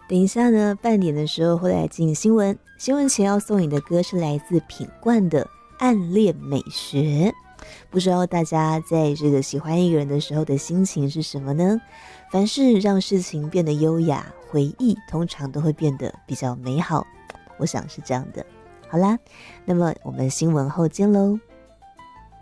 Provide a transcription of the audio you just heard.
等一下呢，半点的时候会来进新闻。新闻前要送你的歌是来自品冠的《暗恋美学》。不知道大家在这个喜欢一个人的时候的心情是什么呢？凡事让事情变得优雅，回忆通常都会变得比较美好。我想是这样的。好啦，那么我们新闻后见喽。